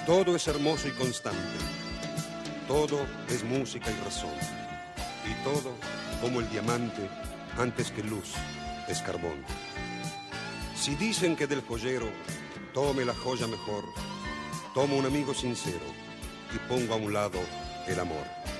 Todo es hermoso y constante. Todo es música y razón. Y todo, como el diamante, antes que luz, es carbón. Si dicen que del joyero tome la joya mejor, tomo un amigo sincero y pongo a un lado el amor.